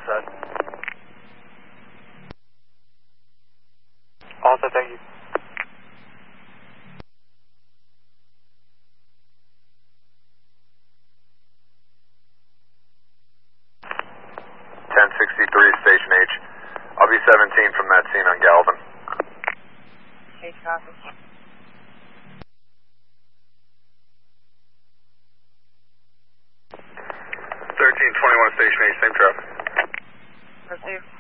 set. All set, thank you. Station H. I'll be 17 from that scene on Galvin. Okay, copy. 1321 Station H, same traffic. Received.